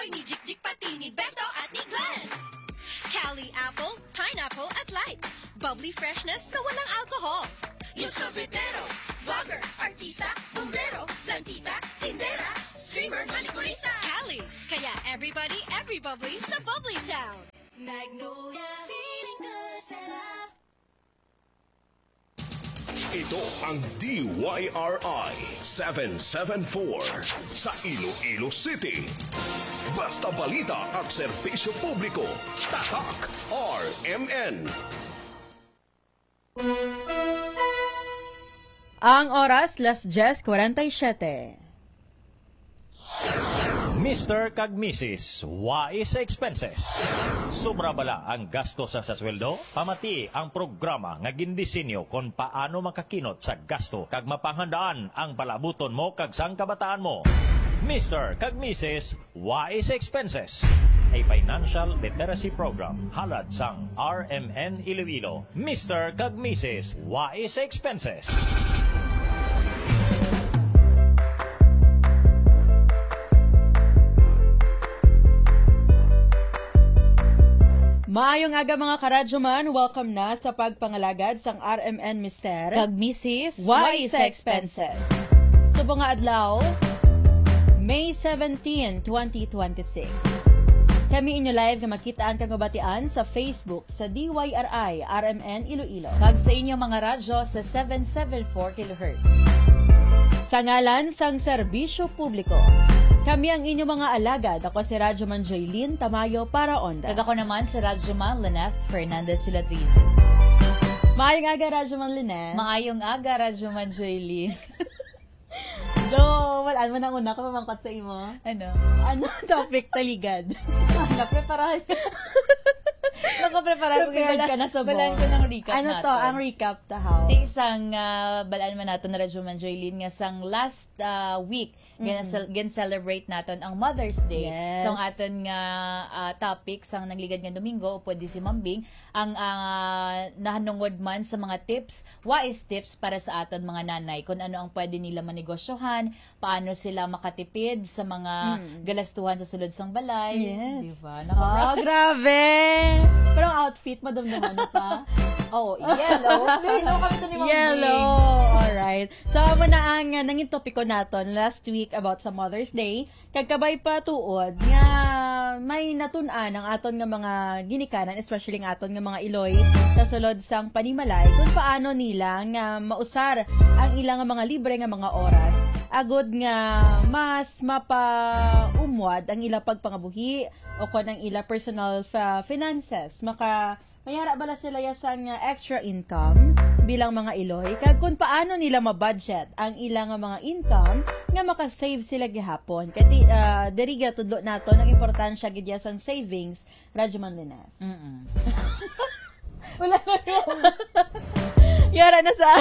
Ni Jik-Jik pati ni Beto at ni Glenn. Cali Apple, Pineapple at Light. Bubbly freshness na walang alcohol. Yung sobetero, vlogger, artista, bombero, plantita, tindera, streamer, manicurista. Cali, kaya everybody, every bubbly sa Bubbly Town. Magnolia, feeling good, sarap. Ito ang DYRI 774 sa Iloilo City. Basta balita at serbisyo publiko. Tatak RMN. Ang oras, las 10:47. Mr. kag Mrs. Wais Expenses. Sobra bala ang gasto sa sweldo? Pamati ang programa nga gindisenyo kung paano makakinot sa gasto kag mapanghandaan ang palabuton mo kag sang kabataan mo. Mr. kag Mrs. Wais Expenses. A financial literacy program halad sang RMN Iloilo. Mr. kag Mrs. Wais Expenses. Maayong aga mga karadyoman, welcome na sa pagpangalagad sang RMN Mister kag Mrs. Wais Expenses. Subong nga adlaw, May 17, 2026. Kami inyo live nga makitaan kang kabatian sa Facebook sa DYRI RMN Iloilo. Kag sa inyo mga radyo sa 774 kHz. Sa ngalan sang serbisyo publiko, kami ang inyong mga alagad. Ako si Radyoman Joylene Tamayo para Onda. Kag ako naman si Radyoman Lynette Fernandez Sulatrin. Maayong aga, Radyoman Lynette. Maayong aga, Radyoman Joylene. Walaan mo na una ka mamangkot sa imo. Ano topic taligad? Napreparahan. Nakapreparahan ka na sa balaan ko ng recap ano natin. To, ang recap tahaw? Isang balaan man natin na Radyoman Joylene nga sang last week celebrate natin ang Mother's Day. Yes. So ang aton nga topic sang nagligad nga Domingo upod di si Mambing ang nahanungod man sa mga tips, wise tips para sa aton mga nanay kung ano ang pwede nila manegosyohan, paano sila makatipid sa mga galastuhan sa sulod sang balay. Yes. Diba? Grabe! Pero ang outfit, madamdaman pa. Oh, yellow. Yellow kami to ni Mambing. Yellow. Alright. So, muna ang nanging topiko naton last week about sa Mother's Day. Kagkabay pa tuod nga may natunan ang aton nga mga ginikanan, especially ang aton nga mga Iloy sa sulod sang panimalay kung paano nila nga mausar ang ilang mga libre nga mga oras agod nga mas mapaumwad ang ilang pagpangabuhi o kung ang ilang personal finances. Mayara bala sila yasang extra income bilang mga Iloy kag kung paano nila ma-budget ang ilang mga income nga makasave sila gihapon. Kati diri ga tudlo nato ang importansya gid sang savings, Radyoman Lynette. Wala na Yara na sa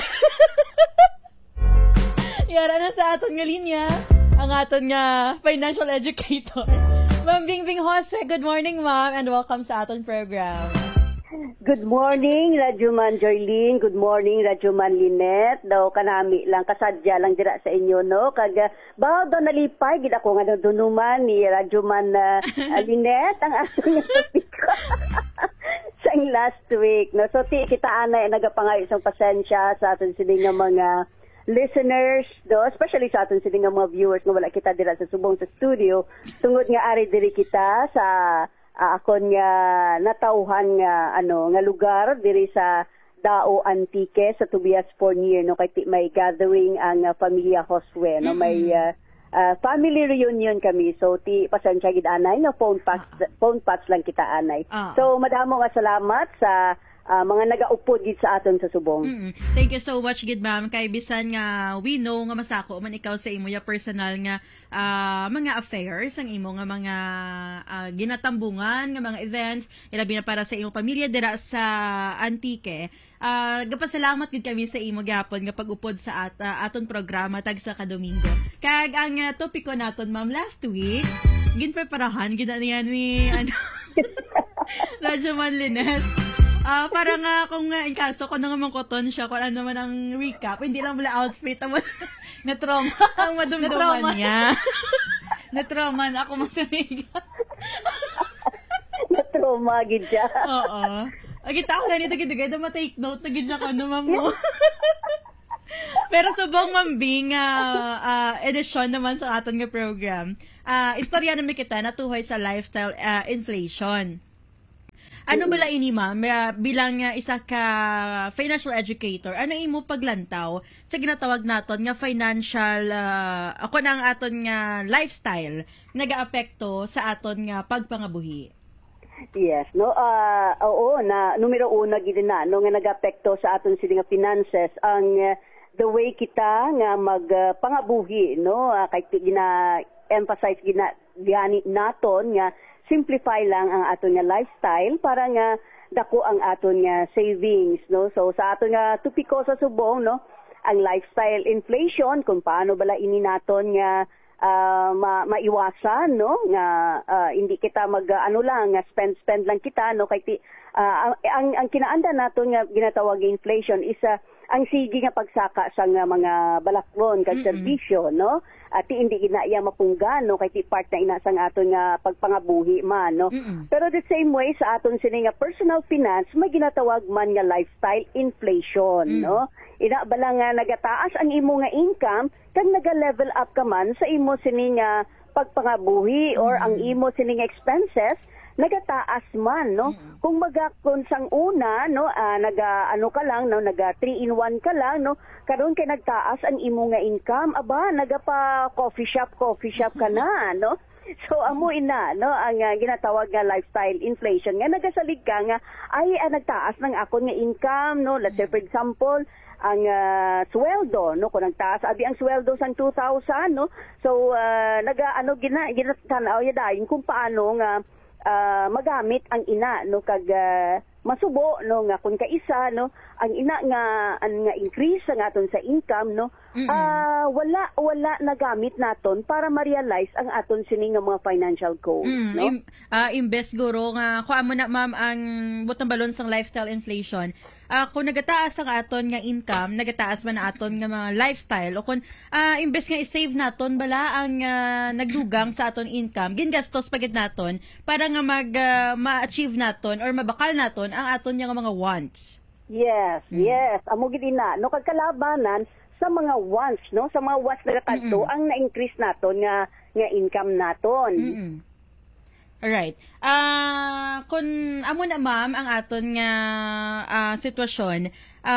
Yara na sa aton nga linya ang aton nga financial educator. Ma'am Bingbing Jose, good morning ma'am and welcome sa aton program. Good morning, Radyoman Joylene. Good morning, Radyoman Lynette. Daw kanami lang, kasadya lang dira sa inyo, no? Kag, bahaw daw nalipay, gid ako nga dunuman ni Radyoman Lynette, ang aking topic ko sa last week, no? So, kita anay, nagapangay isang pasensya sa aton sining nga mga listeners, do, especially sa aton sining nga mga viewers nga wala kita dira sa subong sa studio. Tungod nga ari diri kita sa akon nga natauhan nga nga lugar diri sa Dao Antique sa Tobias Fournier, no, kay may gathering ang pamilya Josue, no, may family reunion kami, so pasensya gid anay no, phone patch lang kita anay. So madamo nga salamat sa mga nagaupod gid sa aton sa subong. Thank you so much gid ma'am, kay bisan nga we know nga masako man ikaw sa imo ya personal nga mga affairs ang imo nga mga ginatambungan nga mga events ilabi na para sa imo pamilya dira sa Antique. Gapasalamat gid kami sa imo gyapon nga pag-upod sa aton programa tag sa Domingo. Kag ang topiko naton ma'am last week ginpreparahan gid ni Radyoman Lynette. Para nga kung in kaso ko na nga mangkoton siya, kung ano naman ang recap, hindi lang mula outfit, ang na-trauma, ang madumduman niya. Na-trauma na ako masaniga. Na-trauma gid siya. Oo. Agita ako ganito gid na ma-take note na gid siya kano ma'am mo. Pero subong mambing edisyon naman sa aton nga program. Istorya naman kita natuhoy sa lifestyle inflation. Ano bala ini ma'am bilang isa ka financial educator, ano imo paglantaw sa ginatawag naton nga financial ako nang aton nga lifestyle nagaapekto sa aton nga pagpangabuhi? Yes, no. Oo na numero 1 gid na no nga nagapekto sa aton sila nga finances ang the way kita nga magpangabuhi no kay gina-emphasize gani naton nga simplify lang ang aton nga lifestyle para nga dako ang aton nga savings no. So sa aton nga tupiko sa subong no ang lifestyle inflation kung paano bala ini naton nga maiwasan no nga hindi kita ano lang nga spend lang kita no kay ang kinaanda naton nga ginatawag inflation is ang sige nga pagsaka sa nga mga balaklon kag serbisyo no at hindi gina iya mapunggan no kay part na ina sang aton nga pagpangabuhi man no. Pero the same way sa aton sini nga personal finance may ginatawag man nga lifestyle inflation no. Ina bala nga nagataas ang imo nga income kag naga-level up ka man sa imo sini nga pagpangabuhi or ang imo sini nga expenses nagataas man no. Kung magakon sang una no naga ano ka lang no naga 3-in-1 ka lang no karon kay nagtaas ang imo nga income aba nagapa coffee shop ka na no. So amo ina no ang ginatawag nga lifestyle inflation nga nagasalig ka nga ay nagtaas ng akon nga income no. Let's say for example ang sweldo no kung nagtaas abi ang sweldo sang 2,000 no. So naga ano ginatanaw ya dayon kung paano nga magamit ang ina no kag masubo no nga kun kaisa no ang ina nga increase ang aton sa income no wala nagamit naton para ma-realize ang aton sini nga mga financial goals no. Imbes guro nga kuha mo na ma'am ang butang balon sang lifestyle inflation. Kung nagataas ang aton nga income, nagataas man ang aton nga mga lifestyle o kung imbes nga i-save naton bala ang nagdugang sa aton income, gingastos pagit naton para nga ma-achieve naton or mabakal naton ang aton nga mga wants. Yes. Amo gid ina no kag kalabanan sa mga wants no sa mga wants nagatanto ang na-increase naton nga income naton. Alright. Kung amo na ma'am ang aton nga sitwasyon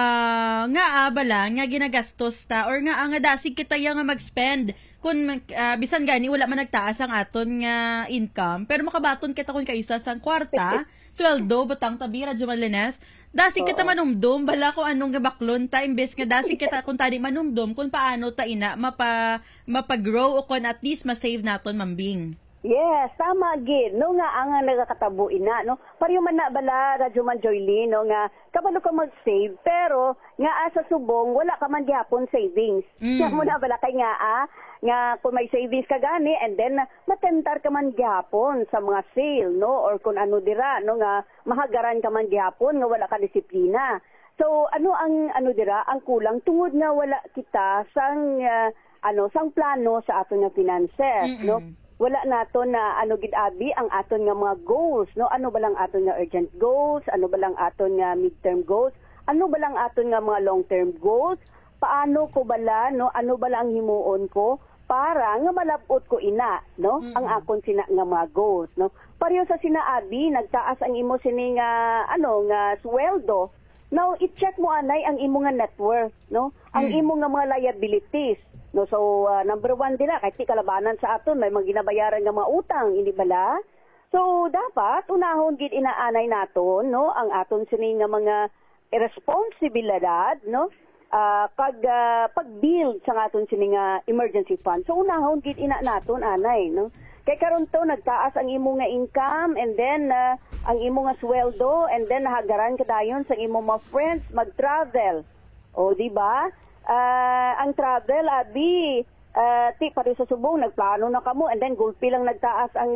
nga bala nga ginagastos ta or nga dasig kita nga mag-spend kung bisan gani wala man nagtaas ang aton nga income pero makabaton kita kun kaisa sang kwarta sweldo butang tabira Juman Lineth dasig kita manumdum bala kung anong gabaklon ta imbes nga dasig kita kun tadi manumdum kung paano ta ina mapa-grow o kun at least ma-save naton mambing. Yes, tama gid. No nga ang nagakatabo ina no. Pareho man na bala Radyo Man Joylene no nga kabalo ka mag-save pero nga sa subong wala ka man gihapon savings. Nga mo na bala kay nga kung may savings ka gani and then matentar ka man gihapon sa mga sale no or kung ano dira no nga mahagaran ka man gihapon nga wala ka disiplina. So ano ang dira ang kulang tungod nga wala kita sang sang plano sa aton nga finances no. Wala naton na gid abi ang aton nga mga goals no ano ba lang aton nga urgent goals ano ba lang aton nga midterm goals ano ba lang aton nga mga long term goals paano ko bala no ano ba lang himuon ko para nga malabot ko ina no ang akon sina nga mga goals no pareho sa sinaabi nagtaas ang imo sini nga nga sweldo now i-check mo anay ang imo nga net worth no ang imo nga mga liabilities. No, so number 1 dila kahit kalabanan sa aton may mga ginabayaran nga mga utang hindi bala. So dapat unahon gid inaanay naton no ang aton sini nga mga responsibilidad no kag pag-build sa aton sini nga emergency fund. So unahon gid ina naton anay no. Kay karon to nagtaas ang imo nga income and then ang imo nga sweldo and then hagaran ka dayon sa imo mga friends mag-travel. O di ba? Ang travel abi pare sa subong nagplano na kamo and then gulpi lang nagtaas ang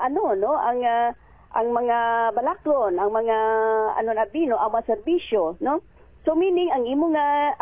ang mga balaklon ang mga abi no ang mga serbisyo no so meaning ang imo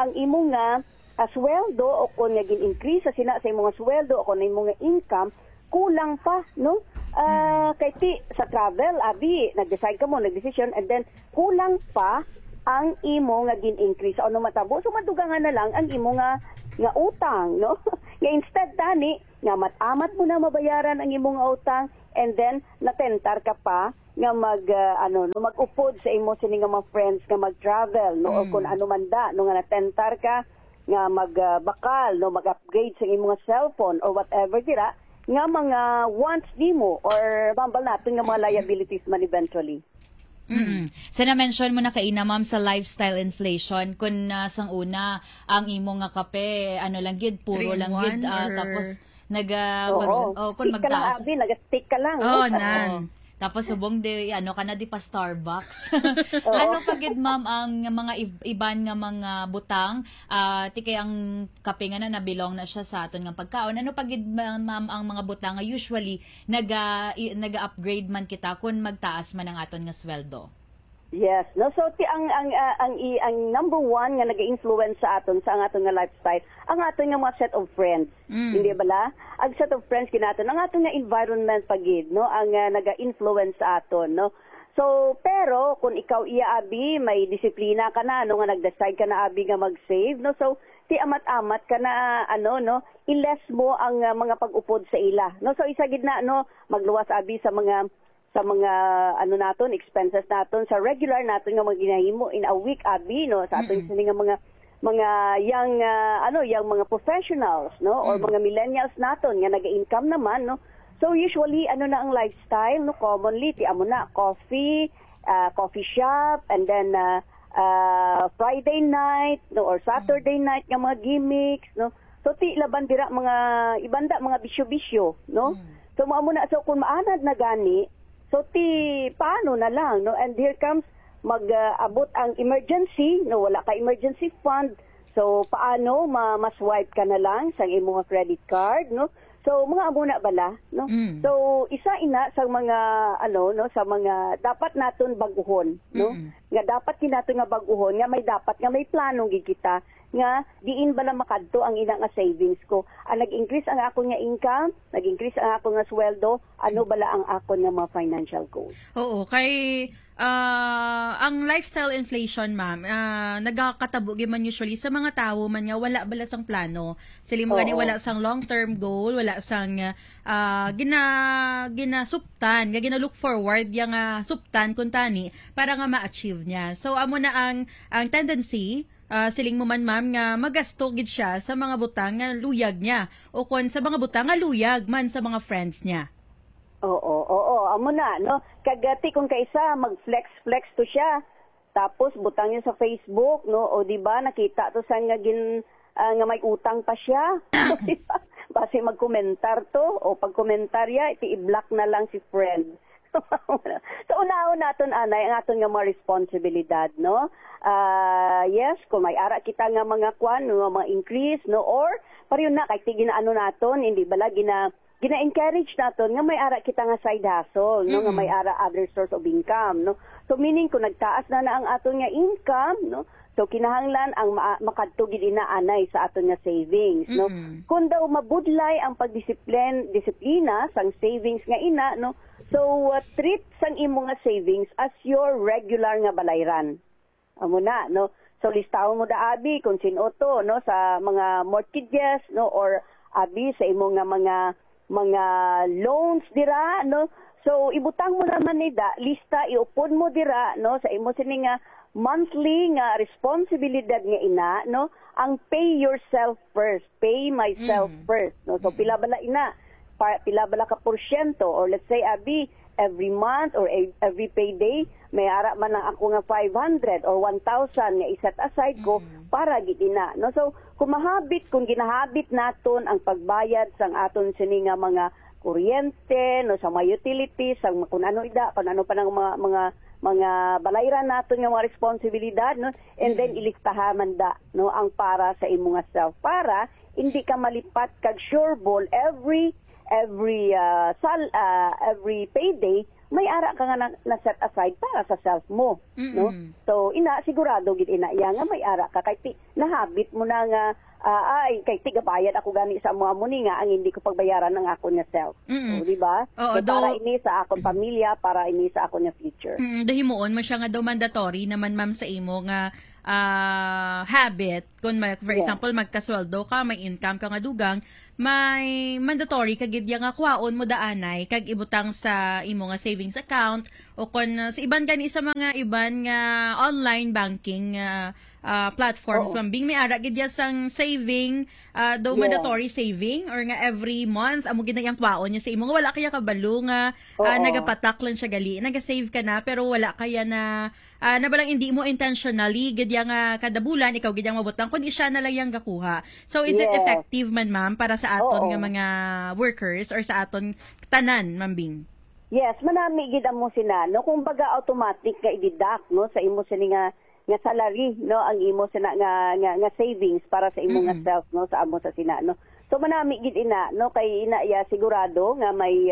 nga sweldo o kon nga gin-increase sa imo nga sweldo o kon imo nga income kulang pa, no? Kay ti sa travel, abi, nag-decide ka mo, nag-decision, and then kulang pa ang imo nga gin-increase o matabo. So madugangan na lang ang imo nga utang, no? Nga instead tani nga mat-amat mo na mabayaran ang imong utang, and then natentar ka pa nga mag-upod sa imo sini nga mga friends nga mag-travel, no? O kung ano man da, no, nga natentar ka nga magbakal, no, mag-upgrade sa imong cellphone or whatever dira nga mga wants nimo or bambal natin nga mga liabilities man eventually. So na-mention mo na kaina ma'am sa lifestyle inflation kung sang una ang imo nga kape lang gid puro lang gid tapos kung Stick ka lang, magtaas. abi, nag-stick ka lang. Oh, no? nan. Tapos subong di ka na di pa Starbucks. Ano pagid ma'am ang mga iban nga mga butang tikay ang kape nga na nabilong na siya sa aton nga pagkaon. Ano pagid ma'am ang mga butang nga usually naga-upgrade man kita kung magtaas man ang aton nga sweldo? Yes, no, so ang number one nga nag-influence sa aton sa aton nga lifestyle, ang aton nga mga set of friends. Hindi bala? Ang set of friends kinaton, ang aton nga environment pagid, no, ang naga-influence sa aton, no. So, pero kung ikaw abi may disiplina ka na, no, nga nag-decide ka na abi nga mag-save, no. So, ti amat-amat ka na i-less mo ang mga pag-upod sa ila. No, so isa gid na, no, magluwas abi sa mga naton expenses naton sa regular naton nga maginahimo in a week abi, no, sa aton sini nga mga young mga professionals, no, or mga millennials naton nga naga-income naman, no. So usually na ang lifestyle, no, commonly ti amo na coffee shop, and then Friday night, no, or Saturday night nga mga gimmicks, no. So ti laban dira mga ibanda mga bisyo-bisyo, no. So mao na, so kung maanad na gani, so paano na lang, no? And here comes mag-abot ang emergency, no, wala ka emergency fund. So paano ma-swipe ka na lang sa imong credit card, no? So mga amo na bala, no? So isa ina sa mga sa mga dapat naton baguhon, no? Nga dapat kinato nga baguhon, nga may planong gikita nga diin bala makadto ang ina nga savings ko. Nag-increase ang ako nga income, nag-increase ang ako nga sweldo, ano bala ang ako nga mga financial goals. Oo, kay ang lifestyle inflation, ma'am, nagkakatabo man usually sa mga tao man nga wala bala sang plano. Sila mo gani wala sang long-term goal, wala sang ginasuptan, gina-look forward yang suptan kun tani para nga ma-achieve niya. So amo na ang tendency siling mo man ma'am nga magasto gid siya sa mga butang nga luyag niya o kun sa mga butang nga luyag man sa mga friends niya. Oo, amo na, no? Kagati kung kaisa mag-flex to siya. Tapos butang niya sa Facebook, no? O di ba nakita to sa nga nga may utang pa siya. Diba? Base magkomentar to o pag-komentarya i-block na lang si friend. So una naton anay ang aton nga mga responsibilidad, no? Yes, kung may ara kita nga mga mga increase, no, or pareho na kay ginaano naton, hindi bala gina-encourage naton nga may ara kita nga side hustle, no, nga may ara other source of income, no. So meaning kung nagtaas na ang aton nga income, no, so kinahanglan ang makadto gid inaanay sa aton nga savings, no. Kung daw mabudlay ang disiplina sang savings nga ina, no. So treat sang imo nga savings as your regular nga balayran. Amo na, no. So listahon mo da abi kung sino to, no, sa mga mortgages, no, or abi sa imo nga mga loans dira, no. So ibutang mo naman nida lista, iupod mo dira, no, sa imo sini nga monthly nga responsibilidad nga ina, no, ang pay yourself first, pay myself first, no. So pila bala ina, pila bala ka porsyento, or let's say abi every month or every payday may ara man ang ako nga 500 or 1,000 nga iset aside ko para gid ina, no. So kung ginahabit naton ang pagbayad sang aton sini nga mga kuryente, no, sa mga utilities, sang kung ano pa nang mga balayran naton nga mga responsibilidad, no, and then ilistahan man da, no, ang para sa imo nga self para hindi ka malipat kag sureball every payday may ara ka nga na set aside para sa self mo, no. So sigurado gid ina iya nga may ara ka kay nahabit mo na nga kay tigabayad ako gani sa mga muni nga ang hindi ko pagbayaran ng ako nga self. So, di ba? Oo, So, para ini sa akong pamilya, para ini sa ako nga future. Dahimuon mo siya nga daw mandatory naman ma'am sa imo nga habit kung for example magkasweldo ka, may income ka nga dugang, may mandatory kagid nga kuhaon mo daanay kag ibutang sa imo nga savings account o kung sa iban gani sa mga iban nga online banking platforms mambing may ara gid sang saving daw mandatory saving or nga every month amo gid na yang kuhaon niya sa imo nga wala kaya kabalo nga nagapatak lang siya gali naga-save ka na pero wala kaya na nabalang hindi mo intentionally gid nga kada bulan ikaw gid yang mabutang kundi siya na lang yang gakuha. So is it effective man ma'am para sa aton nga mga workers or sa aton tanan mambing? Yes, manami gid mo sina no kung baga automatic ka i-deduct no sa imo sini nga salary no ang imo sina nga savings para sa imo nga self no sa amo sa sina no. So manami gid ina no kay ina ya sigurado nga may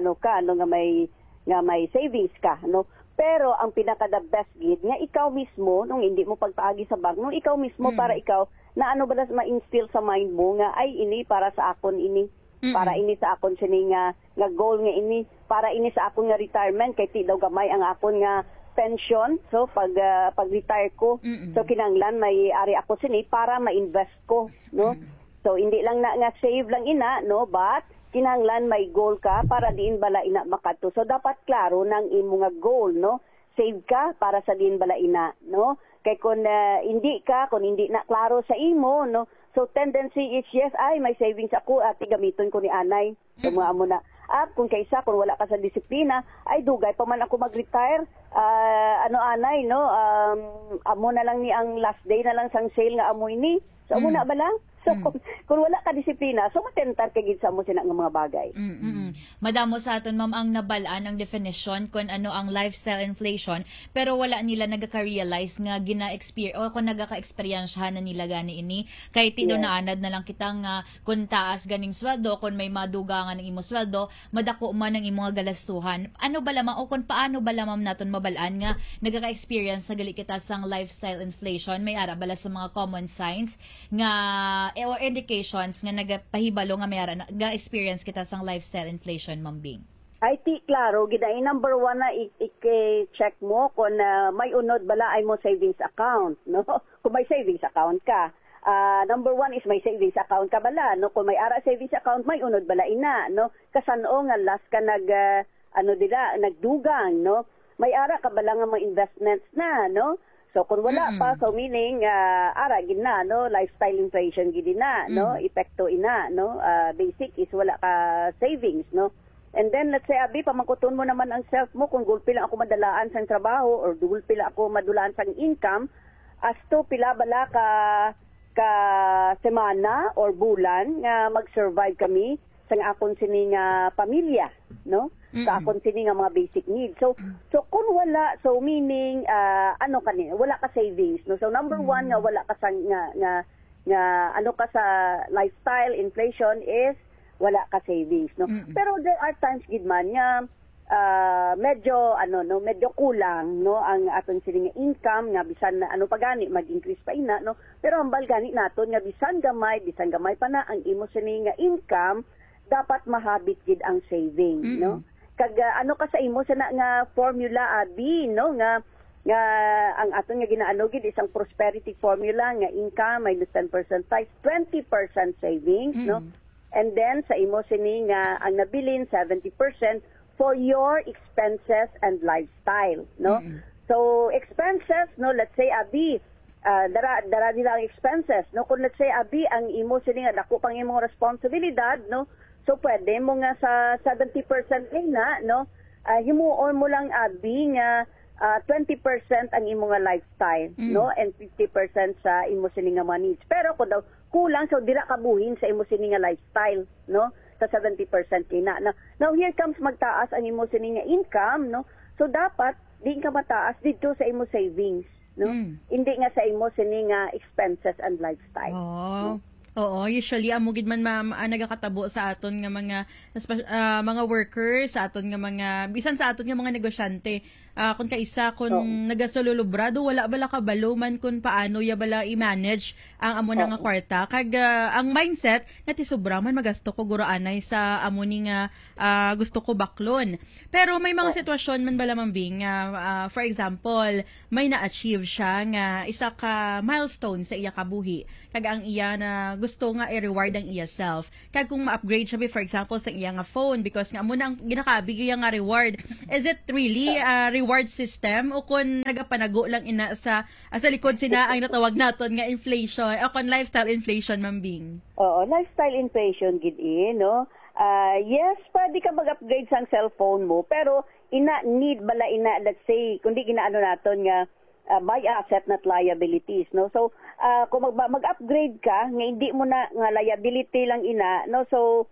nga may savings ka no. Pero ang pinaka the best gid nga ikaw mismo nung hindi mo pagpaagi sa bank nung ikaw mismo para ikaw na ano ba ma-instill sa mind mo nga ay ini para sa akon ini para ini sa akon sini nga goal nga ini para ini sa akon nga retirement kay ti daw gamay ang akon nga pension so pag retire ko so kinanglan may ari ako sini para ma-invest ko no so hindi lang na nga save lang ina no but kinanglan may goal ka para diin bala ina makadto. So dapat klaro nang imo nga goal no. Save ka para sa diin bala ina no. Kay kung hindi na klaro sa imo no. So tendency is yes ay may savings ako at gamiton ko ni anay. So mga amo na kung kaysa kung wala ka sa disiplina ay dugay pa man ako mag-retire anay no amo na lang ni ang last day na lang sang sale nga amo ini. So amo na ba lang? So, kung wala ka disiplina, so matentar ka gid sa mo sina nga mga bagay. Madamo sa aton ma'am ang nabalaan ang definition kung ano ang lifestyle inflation, pero wala nila nagaka-realize nga gina-experience o kung nagaka-experiensyahan na nila gani ini. Kay tido naanad na lang kita nga kung taas ganing sweldo, kung may madugangan ng imo sweldo, madako man ang imo nga galastuhan. Ano ba lamang o kung paano ba lamang naton mabalaan nga nagaka-experience sa gali kita sang lifestyle inflation? May ara bala sa mga common signs nga or indications nga nagapahibalo nga mayara ga-experience kita sang lifestyle inflation mambing? Ay ti klaro giday number 1 na i-check mo kung may unod bala ay mo savings account no kung may savings account ka number 1 is may savings account ka bala no kung may ara savings account may unod bala ina no kasano nga last ka nagdugang no may ara ka bala nga mga investments na no. So kung wala pa so meaning ara gid na no lifestyle inflation gid na no epekto ina no basic is wala ka savings no and then let's say abi pamangkuton mo naman ang self mo kung gulpi lang ako madalaan sang trabaho or gulpi lang ako madulaan sang income as to pila bala ka semana or bulan nga mag-survive kami sang akon sini nga pamilya no sa akon sini nga mga basic needs. So kung wala, so meaning ano kanina, wala ka savings, no. So number 1 nga wala ka sang nga ano ka sa lifestyle inflation is wala ka savings, no. Pero there are times gid man nga medyo medyo kulang no ang aton sini nga income nga bisan na ano pagani mag-increase pa ina no. Pero ang balgani naton nga bisan gamay pa na ang imo sini nga income dapat mahabit gid ang saving, no. Kag ano ka sa imo sa nga formula abi no nga ang aton nga ginaano gid isang prosperity formula nga income minus 10% tax 20% savings no and then sa imo sini nga ang nabilin 70% for your expenses and lifestyle no so expenses no let's say abi dara nila ang expenses no kung let's say abi ang imo sini nga dako pang imong responsibilidad no. So pwede mo nga sa 70% na no himuon mo lang abi nga 20% ang imo nga lifestyle no and 50% sa imo sini nga mga needs. Pero kung daw kulang so dira kabuhin sa imo sini nga lifestyle no sa 70% kina. Now here comes magtaas ang imo sini nga income no. So dapat di ka mataas dito sa imo savings no. Hindi nga sa imo sini nga expenses and lifestyle. No? Oo, usually amo gid man nagakatabo sa aton nga mga workers, sa aton nga mga bisan sa aton nga mga negosyante. Kung kaisa kung nagasululubrado wala bala kabalo man kung paano ya bala i-manage ang amo nga kwarta. Kag ang mindset nga ti sobra man magasto ko guro anay sa amo ni nga gusto ko baklon. Pero may mga sitwasyon man bala mambing for example, may na-achieve siya nga isa ka milestone sa iya kabuhi. Kag ang iya na gusto nga i-reward ang iya self. Kag kung ma-upgrade siya for example sa iya nga phone because nga amo nang ginakabigay nga reward. Is it really reward system o kung nagapanago lang ina sa likod sina ang natawag naton nga inflation o kung lifestyle inflation mambing? Oo, lifestyle inflation gid no? Yes, pwede ka mag-upgrade sa cellphone mo, pero need bala let's say, kundi ginaano naton nga buy asset not liabilities, no? So, kung mag-upgrade ka, nga hindi mo na nga liability lang no? So,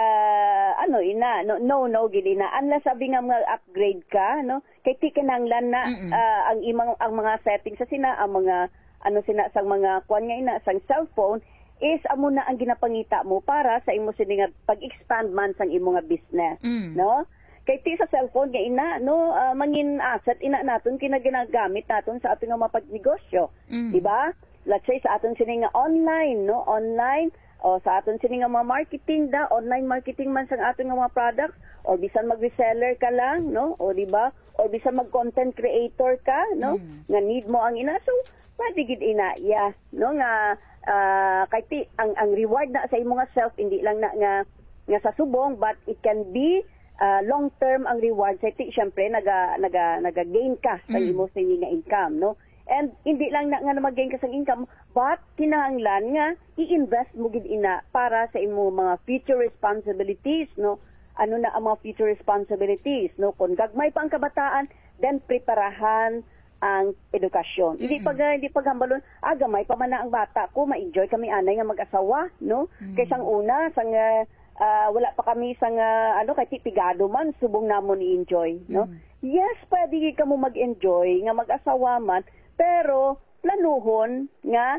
gid ina. Unless sabi nga mag-upgrade ka, no? Kay ti kinahanglan na ang mga settings sa sina, ang mga sang mga kuan nga ina sang cellphone is amo na ang ginapangita mo para sa imo sini nga pag-expand man sang imo nga business, no? Kay ti sa cellphone nga ina no mangin asset ina naton kinaginagamit naton sa ating mga pagnegosyo, di ba? Let's say sa aton sini nga online, no? Online o sa aton sini nga mga marketing online marketing man sang aton nga mga products o bisan mag-reseller ka lang, no? O di ba? O bisan mag-content creator ka, no? Nga need mo ang ina, so pwede gid ina, no? Nga kay ti ang reward na sa imo nga self hindi lang na nga sa subong, but it can be long term ang reward sa ti syempre naga-gain ka sa imo sa nga income, no? And hindi lang na nga mag-gain ka sa income, but kinahanglan nga i-invest mo gid ina para sa imo mga future responsibilities, no? Ano na ang mga future responsibilities, no? Kung gagmay pa ang kabataan, then preparahan ang edukasyon. Hindi paghambalon, gamay pa man na ang bata ko, ma-enjoy kami anay nga mag-asawa, no? Kaysang una, sang wala pa kami sang kay tipigado man, subong namon i-enjoy, no? Yes, pwede ka mo mag-enjoy nga mag-asawa man, pero planuhon nga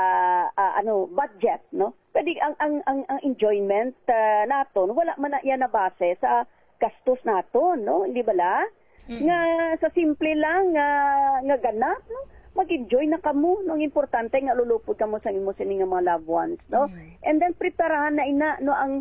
budget, no? Pwede ang enjoyment naton wala man na yan na base sa gastos naton, no? Hindi bala? Nga sa simple lang nga ganap, no? Mag-enjoy na kamo, no? Ang importante nga lulupod kamo sa imo sining mga loved ones, no? And then preparahan na ina no ang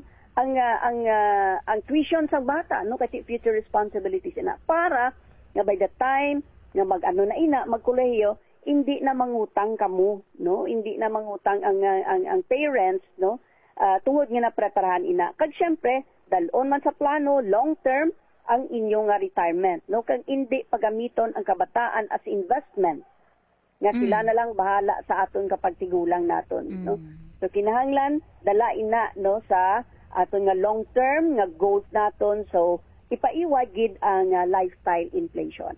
tuition sa bata, no? Kasi future responsibilities ina para nga by the time nga magkolehiyo, hindi na mangutang kamo, no? Hindi na mangutang ang parents, no? Tungod nga na preparahan ina. Kag syempre, dalon man sa plano long term ang inyong retirement, no? Kag hindi pagamiton ang kabataan as investment. Nga sila na lang bahala sa aton kapag tigulang naton, no? So kinahanglan dala ina no sa aton nga long term nga goals naton, so ipaiwag gid ang lifestyle inflation.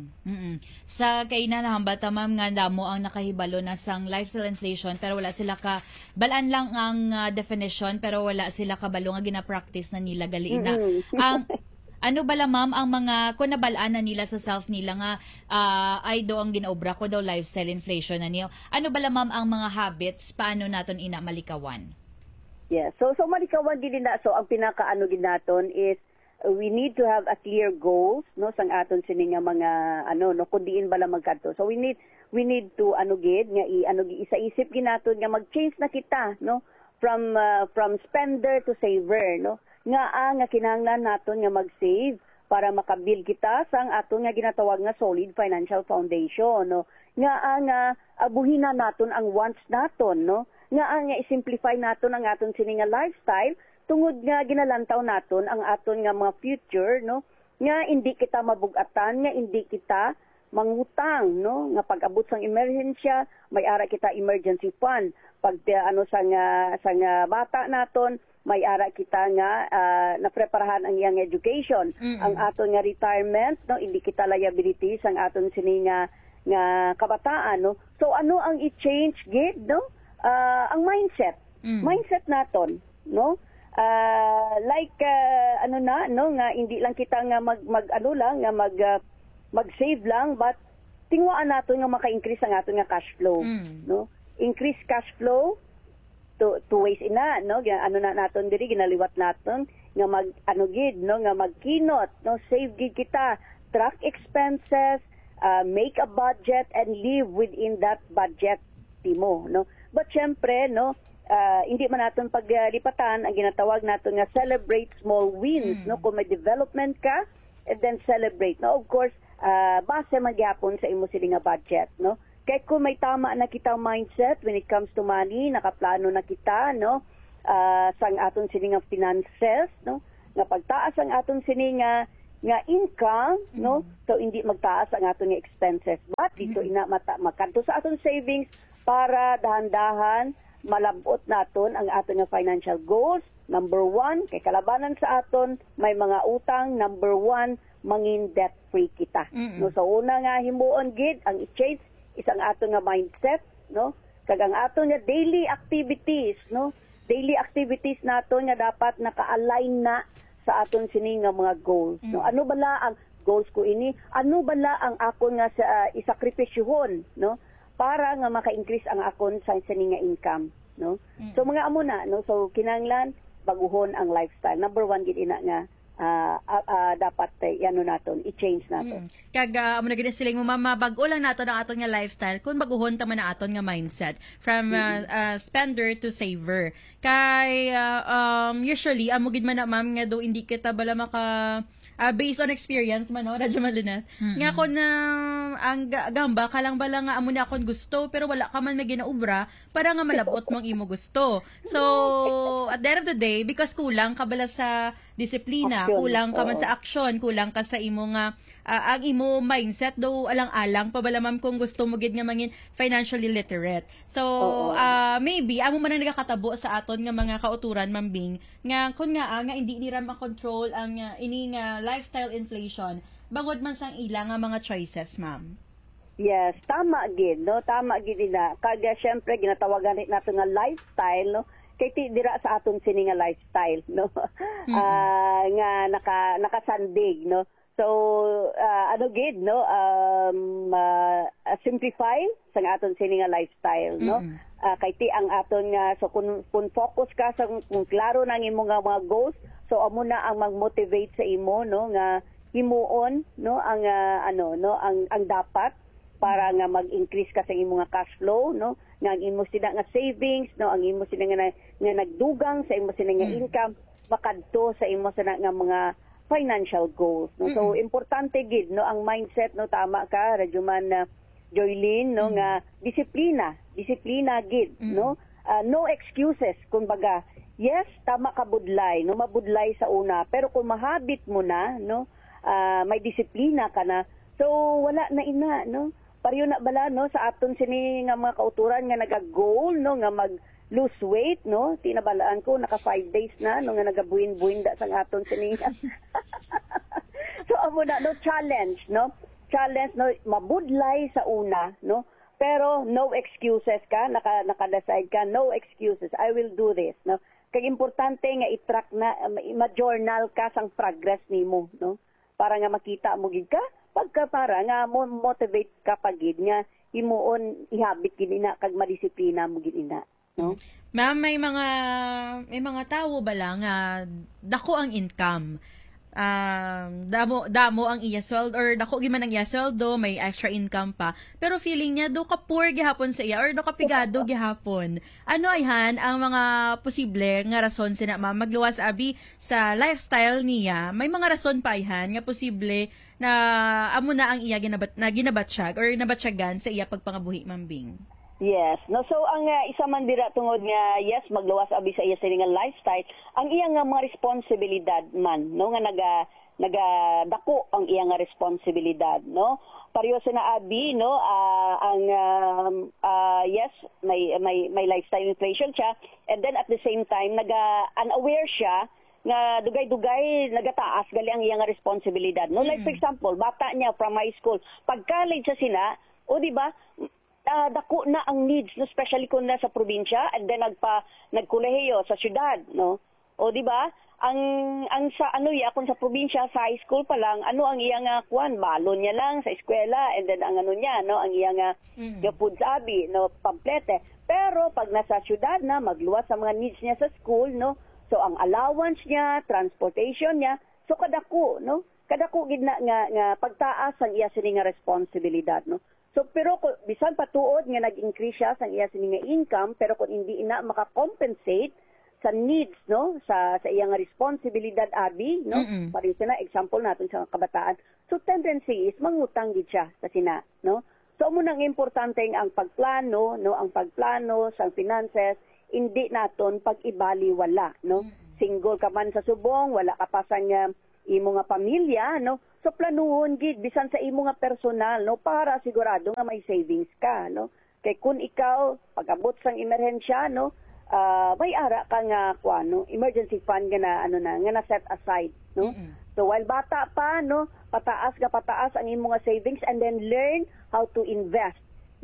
Sa kainahan bata ma'am nga damo ang nakahibalo na sang lifestyle inflation pero wala sila ka balaan lang ang definition pero wala sila kabalo nga gina-practice na nila gali na. Ano bala ma'am ang mga kung nabalaan na nila sa self nila nga ay do ang ginaobra ko daw lifestyle inflation na niyo. Ano bala ma'am ang mga habits paano naton ina malikawan? Yeah, so malikawan din na, so ang pinakaano gid naton is we need to have a clear goals, no, sang aton sini nga mga no kun diin bala magkadto. So we need to nga isa-isip ginaton nga mag-change na kita, no, from spender to saver, no. Nga kinahanglan naton nga mag-save para makabuild kita sang aton nga ginatawag nga solid financial foundation, no. Nga abuhin na naton ang wants naton, no. Nga i-simplify naton ang aton sini nga lifestyle tungod nga ginalantaw naton ang aton nga mga future, no, nga hindi kita mabugatan, nga hindi kita mangutang, no, nga pag-abot sang emerhensya may ara kita emergency fund, pag sang bata naton may ara kita nga napreparahan ang iyang education, ang aton nga retirement, no, hindi kita liabilities ang aton sini nga kabataan, no. So ano ang i-change gid, no, ang mindset naton, no. Nga hindi lang kita nga mag-save lang, but tingwaan nato nga maka-increase ang ato nga cash flow, no? Increase cash flow two ways ina, no? Ano na naton diri ginaliwat naton nga mag ano gid, no, nga magkinot, no, save gid kita, track expenses, make a budget and live within that budget mo, no. But syempre, no, hindi man naton paglipatan ang ginatawag naton nga celebrate small wins, no, kung may development ka and then celebrate, no. Of course, base magyapon sa imo sila nga budget, no. Kaya kung may tama na kitang mindset when it comes to money, nakaplano na kita, no, sang aton sini nga finances, no, nga pagtaas ang aton sini nga income, no, so hindi magtaas ang aton nga expenses. But dito ina makanto sa aton savings para dahan-dahan malabot naton ang aton nga financial goals. Number 1, kay kalabanan sa aton may mga utang. Number 1, mangin debt-free kita. No, so una nga himuon gid ang i-change isang aton nga mindset, no, kag ang aton nga daily activities, no, daily activities naton nga dapat naka-align na sa aton sini nga mga goals, no. Ano bala ang goals ko ini? Ano bala ang akon nga sa isakripisyohon, no, para nga maka-increase ang akon sa sini nga income, no. So mga amo na, no, so kinahanglan baguhon ang lifestyle. Number 1 gid ina nga dapat ano naton i-change naton. Kag amo na gid siling mabag-o lang naton ang aton nga lifestyle kung baguhon ta man ang aton nga mindset from spender to saver. Kay usually amo gid man na ma'am nga do hindi kita bala maka based on experience man, no, Radyo Malinet. Nga ako na ang gamba kalang bala nga amo na akon gusto pero wala ka man may ginaubra para nga malabot mong imo gusto. So at the end of the day, because kulang ka bala sa disiplina, kulang ka man sa aksyon, kulang ka sa imo nga ang imo mindset do alang-alang pa bala ma'am kung gusto mo gid nga mangin financially literate. So maybe amo man ang nagakatabo sa aton nga mga kauturan Ma'am Bing nga kun nga hindi ni ra ma-control ang ini nga lifestyle inflation bangod man sang ilang nga mga choices, ma'am. Yes, tama gid, no, tama gid na. Kaya syempre ginatawagan nato nga lifestyle, no, kay ti dira sa aton sini nga lifestyle, no. Nga nakasandig, no. So ano gid, no, simplify sa aton sini nga lifestyle, no. Kay ti ang aton nga so kung focus ka sa kung klaro nang imo nga mga goals, so amo na ang mag-motivate sa imo, no, nga himuon, no, ang ang dapat para nga mag-increase ka sa imo nga cash flow, no, nga ang imo sila nga savings, no, ang imo sila nga nagdugang sa imo sila nga income makadto sa imo sila nga mga financial goals, no. So importante gid, no, ang mindset, no, tama ka Radyoman Joylene, no, nga disiplina gid, no. No excuses, kumbaga. Yes, tama ka budlay, no, mabudlay sa una, pero kung mahabit mo na, no, may disiplina ka na, so wala na ina, no. Pariyo na bala, no, sa aton sini nga mga kauturan nga naga-goal, no, nga mag-lose weight, no, tinabalaan ko naka 5 days na, no, nga nagabuin-buin da sa aton sini. So amo na, no, challenge, no, mabudlay sa una, no, pero no excuses ka, naka-decide ka, no excuses, I will do this, no. Kaya importante nga i-track na, ma-journal ka sang progress nimo, no, para nga makita mo gid ka, pagka para nga motivate ka pagid nga himuon ihabit gid ina kag madisiplina mo gid ina, no. Ma'am, may mga tawo bala nga dako ang income. Damo ang iya sweldo or dako gyud man ang iya sweldo, may extra income pa. Pero feeling niya do ka poor gihapon sa iya or do ka pigado gihapon. Ano ayhan ang mga posible nga rason sina ma'am magluwas abi sa lifestyle niya? May mga rason pa ayhan nga posible na amo na ang iya ginabatsyag or nabatsyagan sa iya pagpangabuhi, Ma'am Bing. Yes, no, so ang isa man dira tungod nga yes magluwas abi sa iya sa nga lifestyle, ang iya nga mga responsibilidad man, no, nga nagadako ang iya nga responsibilidad, no. Pareho sa abi, no, ang yes may lifestyle inflation siya, and then at the same time unaware siya nga dugay-dugay nagataas gali ang iya nga responsibilidad, no. Like for example, bata niya from high school, pag college siya sina, o di ba, dako na ang needs, no, especially kung nasa probinsya and then nagkolehiyo sa syudad, no. O di ba? ang sa akon sa probinsya sa high school pa lang ang iyang kuan balon niya lang sa eskwela, and then ang niya ang iyang food sabi pamplete. Pero pag nasa syudad na magluwas sa mga needs niya sa school, so ang allowance niya, transportation niya, so kadako gid na nga pagtaas ang iya sini nga responsibilidad, So pero bisan patuod nga nag-increase siya sa iya sini nga income, pero kung hindi ina maka-compensate sa needs sa iyang responsibilidad abi parin sina example natin sa kabataan, so tendency is mangutang gid siya sa sina so munang importante ang pagplano ang pagplano sa finances, hindi naton pag-ibaliwala single ka man sa subong, wala ka pa sa imo nga pamilya so planuhon gid bisan sa imo nga personal para sigurado nga may savings ka kay kun ikaw pag-abot sang emerhensya may ara ka nga emergency fund nga na set aside so while bata pa pataas ang imo nga savings, and then learn how to invest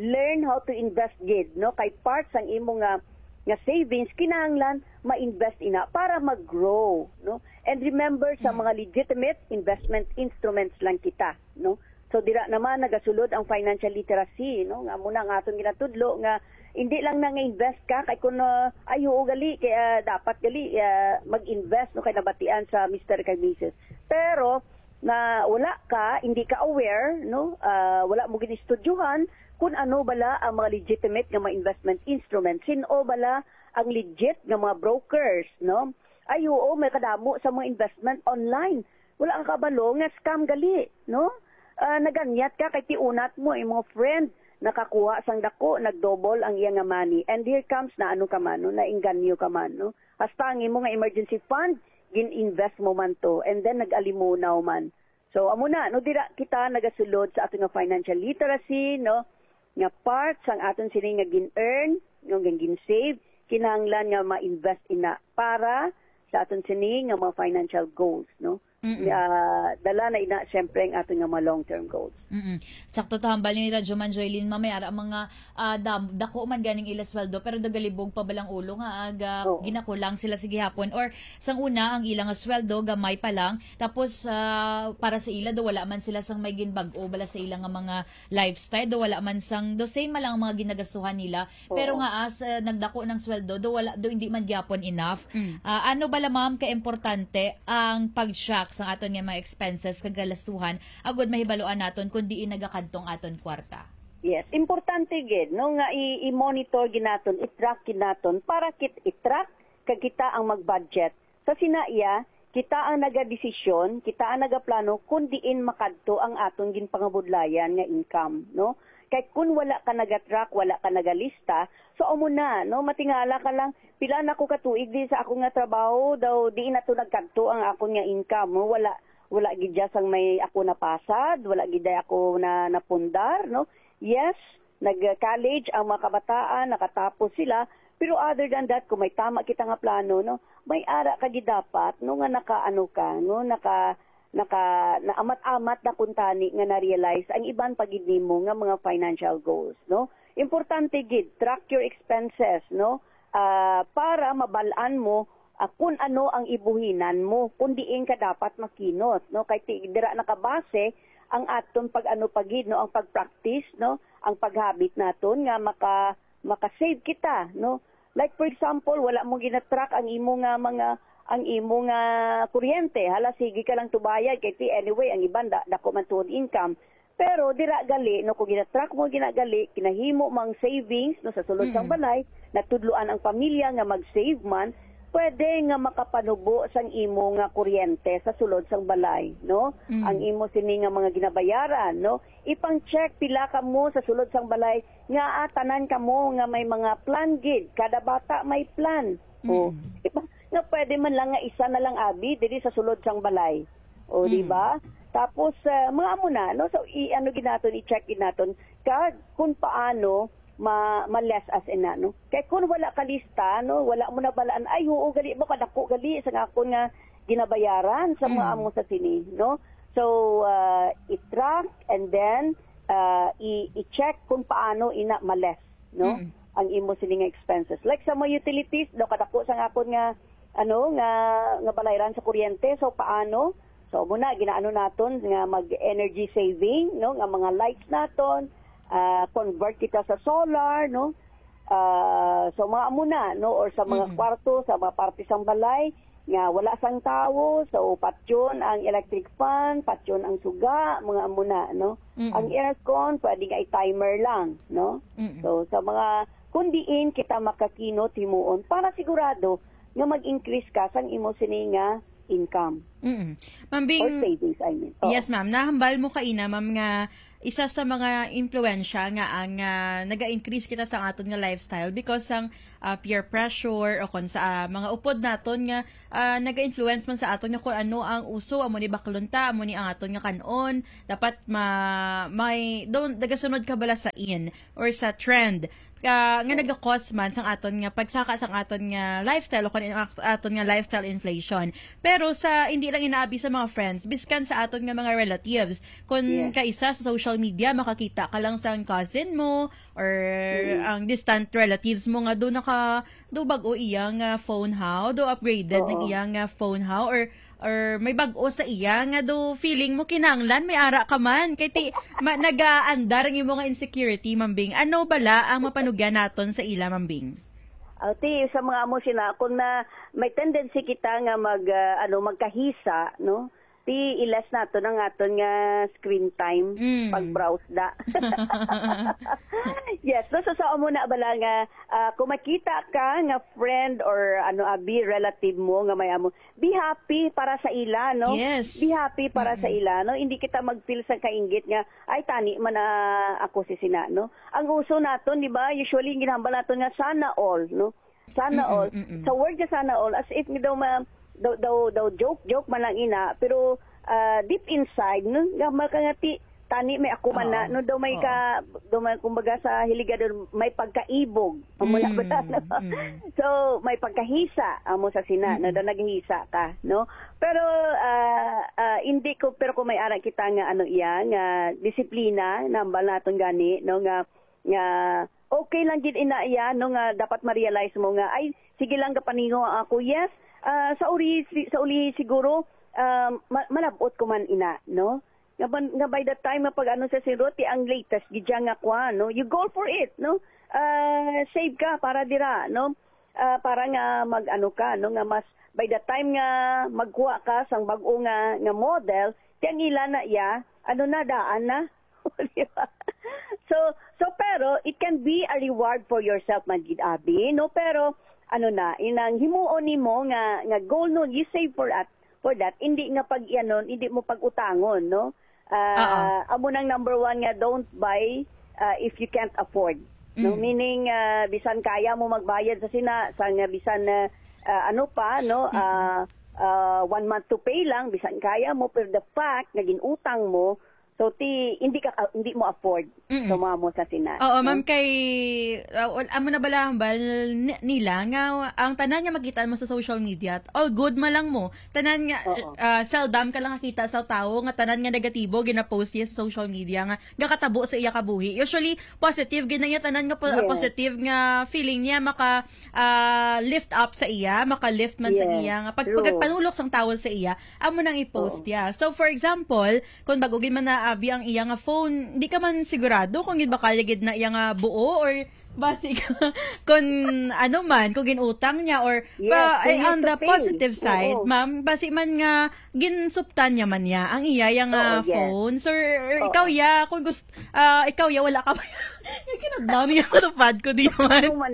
gid kay parts ang imo nga savings kinahanglan ma-invest ina para mag-grow and remember sa mga legitimate investment instruments lang kita so dira naman nagasulod ang financial literacy nga muna nga aton ginatudlo nga hindi lang na nga-invest ka kay kun ayo gali kay dapat gali mag-invest kay nabatian sa Mr. kay Mrs. Pero na wala ka, hindi ka aware wala mo ginistudyuhan kung ano bala ang mga legitimate nga mga investment instruments, sino bala ang legit nga mga brokers ayo may kadamo sa mga investment online, wala ka kabalo nga scam gali naganyat ka kay tiunat mo mga friend nakakuha sang dako, nagdouble ang iyang nga money. And here comes na ka man, nainganyo ka man. Hasta ang imo nga emergency fund, gin-invest mo man to, and then nag-alimunaw man. So, amo na, dira kita nagasulod sa ating nga financial literacy, nga parts ang aton sini nga gin-earn, nga gin-save, kinahanglan nga ma-invest ina para sa aton sini nga mga financial goals, dala na ina siyempre ang ating mga long-term goals. Sakto tahambal ni Radyo Man Joylin, mamaya mga dako man ganing ila sweldo pero dagalibog pa balang ulo nga ginakulang sila sige hapon, or sang una ang ilang sweldo gamay pa lang, tapos para sa ila do wala man sila sang may ginbag-o bala sa ilang mga lifestyle, do wala man sang do same man lang ang mga ginagastuhan nila, pero nga nagdako ng sweldo do wala do hindi man gyapon enough. Ano bala ma'am ka importante ang pag-shock sa aton nga mga expenses kagalastuhan agud mahibaloan naton kundi nagakadtong aton kwarta. Yes, importante gid nga i-monitor ginaton, i-track ginaton para i-track kag kita ang mag-budget. Sa sinaiya, kita ang nagadesisyon, kita ang nagaplano kung diin makadto ang aton ginpangabudlayan nga income, Kay kun wala ka nagatrack, wala ka nagalista, so amo na, matingala ka lang, pila na ko katuig di sa ako nga trabaho, daw di na to nagkadto ang ako nga income, wala gid sang may ako napasad, wala gid ako na napundar, Yes, nag-college ang mga kabataan, nakatapos sila, pero other than that, kung may tama kita nga plano, may ara ka gid dapat, nga nakaano ka, naamat-amat na kuntani nga na-realize ang iban pagid nimo nga mga financial goals, Importante gid track your expenses, para mabalaan mo kung ano ang ibuhinan mo, kung diin ka dapat makinot, kay dira nakabase ang aton pag-ano pagid, ang pag-practice, ang paghabit naton nga maka-save kita, Like for example, wala mo gina-track ang imo nga kuryente, hala sige ka lang tubayad kay anyway ang iban dako man tuod income. Pero dira gali kung gina-track mo ginagali kinahimo mang savings sa sulod sang balay, natudloan ang pamilya nga mag-save man, pwede nga makapanubo sang imo nga kuryente sa sulod sang balay, Ang imo sini nga mga ginabayaran, Ipang-check pila ka mo sa sulod sang balay nga tanan ka mo nga may mga plan gid, kada bata may plan. Na pwede man lang nga isa na lang abi diri sa sulod sang balay. Di ba? Tapos mga amo na, so ginaton i-check ginaton kag kung paano ma-less as ina, Kay kung wala ka lista, wala mo na balaan, ay oo gali mo kadako gali sa akon nga ginabayaran sa mga amo sa sini, So i-track and then i-check kung paano ina ma-less, ang imo sini nga expenses. Like sa mga utilities, kadako sa akon nga nga balayran sa kuryente. So paano? So muna ginaano naton nga mag-energy saving, no, nga mga lights naton, convert kita sa solar, no. So mga muna, no, or sa mga kwarto, sa mga parte sang balay nga wala sang tawo, so patyon ang electric fan, patyon ang suga, mga muna, no. Ang aircon pwede nga i-timer lang, no. So sa mga kundiin kita makakinot himuon para sigurado nga mag-increase ka sang imo sini nga income. Ma'am Bing, Or savings, I mean. yes ma'am, nahambal mo kaina ma'am nga isa sa mga impluwensya nga ang naga-increase kita sa aton nga lifestyle because ang peer pressure o kon sa mga upod naton nga naga-influence man sa aton nga kung ano ang uso amo ni baklonta amo ni ang aton nga kanon dapat may don't dagasunod ka bala sa in or sa trend nga naga-cause man sang aton nga pagsaka sang aton nga lifestyle o kun aton nga lifestyle inflation. Pero sa hindi lang inaabi sa mga friends, biskan sa aton nga mga relatives. Kung kaisa sa social media makakita ka lang sang cousin mo or ang distant relatives mo nga do bago iyang phone how, do upgraded ng iyang phone how or may bag-o sa iya nga do feeling mo kinanglan may ara ka man kay nagaandar ang imong insecurity mambing ano bala ang mapanugyan naton sa ila mambing sa mga amo sina kung na may tendency kita nga magkahisa, no, ilas nato ang aton nga screen time pag browse da. Yes, so mo na bala nga kung makita ka nga friend or abi relative mo nga may amo, be happy para sa ila, no? Yes. Be happy para sa ila, no? Hindi kita magfeel sa kainggit nga ay tani man ako si sina, no? Ang uso naton, di ba? Usually ginahambal naton nga sana all, no? Sana all. Sa word nga sana all as if daw joke man lang ina pero deep inside no nga makangati tani may ako man na no daw may kumbaga sa hiligadon may pagkaibog mula so may pagkahisa amo sa sina na daw naghihisa ka no pero hindi ko pero kung may ara kita nga nga disiplina nambal naton gani no nga okay lang gid ina iya no nga dapat ma-realize mo nga ay sige lang kapaningo ako yes sa uli siguro malabot ko man ina no nga by the time pag sa siruti ang latest gidya nga kwa no you go for it no save ka para dira no para nga ka no nga mas by the time nga magkuha ka sang bag-o nga model tiyang ila na iya na daan na so pero it can be a reward for yourself man gid abi no pero inang himuon nimo nga goal no you save for that hindi nga pag hindi mo pag-utangon no amo nang number one nga don't buy if you can't afford no meaning bisan kaya mo magbayad sa bisan 1 month to pay lang bisan kaya mo pero the fact nga ginutang mo so hindi mo afford sumama mo sa sina. Oo, ma'am kay amo na bala nila nga ang tanan nga makita mo sa social media all good man lang mo. Tanan nga seldom ka lang nakita sa tao nga tanan nga negatibo gina-post niya sa social media nga gakatabo sa iya kabuhi. Usually positive ginanya tanan nga positive nga feeling niya maka lift up sa iya, maka lift man sa iya nga pagpanulok sang tawol sa iya, amo nang i-post ya. So for example, kung bago man na abi ang iya nga phone, di ka man sigurado kung gid ba kaligid na iya nga buo or basic kung kung ginutang niya or on the positive side, ma'am, basi man nga ginsuptan niya man niya ang iya nga phone. So ikaw kung gusto ikaw wala ka ba? Kinadlaw niya ko tupad ko di man.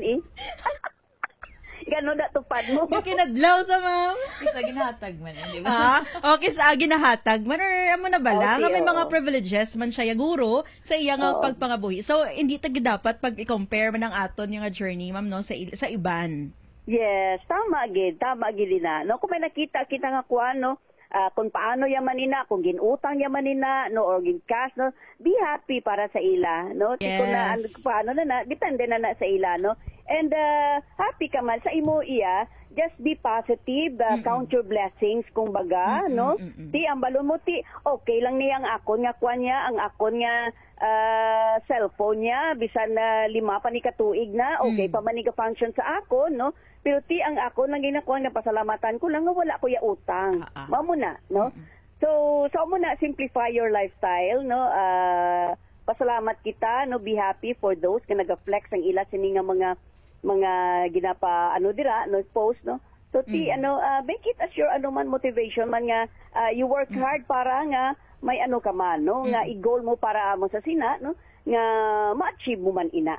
Gano da tupad mo. Kinadlaw sa ma'am. Isa ginahatag man, di ba? Okay, sa ginahatag man or amo na bala nga may mga privileges man siya guro sa iya nga pagpangabuhi. So hindi tagi dapat pag i-compare man ang aton nga journey ma'am no sa iban. Yes, tama gid na. No kung may nakita kita nga kuan no kung paano yaman nina, kung ginutang yaman nina, no, or gin-cash, no, be happy para sa ila, no? Yes. Kung paano na, depende na sa ila, no? And happy ka man sa imo iya, just be positive, count your blessings kumbaga, no? Ti ang balon mo ti okay lang niya ang akon nga kuan niya, ang akon nga cellphone niya bisan na 5 pa ni katuig na, okay pa man ni function sa akon, no? Pero ti ang akon lang ginakuan nga pasalamatan ko lang nga wala ko ya utang. Mao na, no? So mo na simplify your lifestyle, no? Pasalamat kita, no? Be happy for those nga naga-flex ang ila sini nga mga ginapa dira no post, no? So ti make it as your man motivation man nga you work hard para nga may ka man, no? Nga i-goal mo para mo sa sina, no? Nga ma-achieve mo man ina.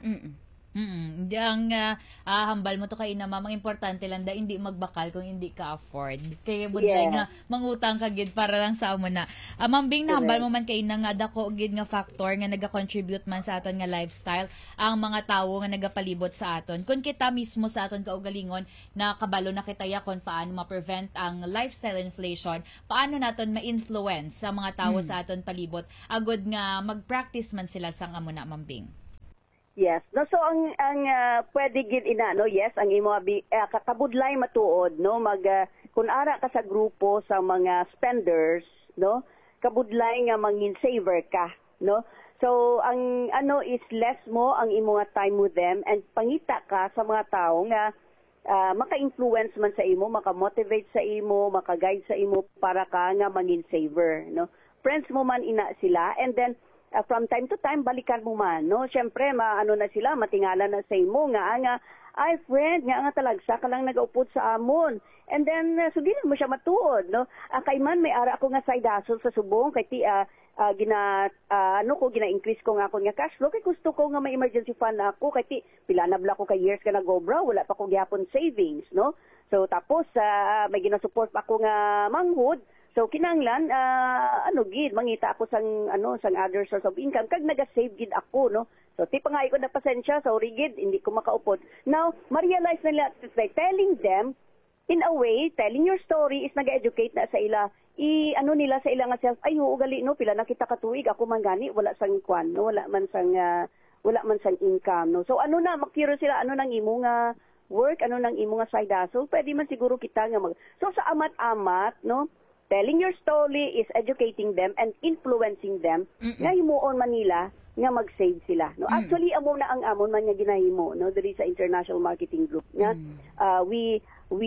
Ang hambal mo to kay ina, mamang importante lang da hindi magbakal kung hindi ka afford. Kaya budlay nga mangutang ka gid para lang sa amo na. Mambing na hambal mo man kay ina nga dako gid nga factor nga naga-contribute man sa aton nga lifestyle ang mga tawo nga nagapalibot sa aton. Kung kita mismo sa aton kaugalingon na kabalo na kita yakon paano ma-prevent ang lifestyle inflation, paano naton ma-influence sa mga tawo sa aton palibot agud nga mag-practice man sila sang amo na, mambing. Yes. No, so ang pwede gid ina, no? Yes, ang imo kakabudlay matuod, no? Kung ara ka sa grupo sa mga spenders, no? Kabudlay nga mangin saver ka, no? So ang is less mo ang imo nga time with them and pangita ka sa mga tao nga maka-influence man sa imo, maka-motivate sa imo, maka-guide sa imo para ka nga mangin saver, no? Friends mo man ina sila, and then from time to time balikan mo man, no? Syempre na sila, matingala na sa imo nga ay friend nga talagsa ka lang nagaupod sa amon. And then sugilan mo siya matuod, no? Kay man may ara ako nga side hustle sa subong kay ti gina-increase ko nga ako nga cash flow kay gusto ko nga may emergency fund ako kay ti pila na bla ko kay years ka nagobra, wala pa ko gyapon savings, no? So tapos may ginasupport pa ako nga manghud. So kinanglan gid mangita ako sang other source of income kag naga-save gid ako, no. So ti pangay ko na pasensya, sorry gid hindi ko makaupod. Now ma-realize nila like telling them in a way, telling your story is naga-educate na sa ila. Nila sa ila nga self, ay ugali no, pila na kita katuig ako man gani wala sang kwan, no, wala man sang income, no. So makiro sila nang imo nga work, nang imo nga side hustle, pwede man siguro kita nga So sa amat-amat, no, telling your story is educating them and influencing them nga himuon Manila nga mag-save sila, no. Actually amo na ang amon man nga ginahimo, no, diri sa International Marketing Group nga we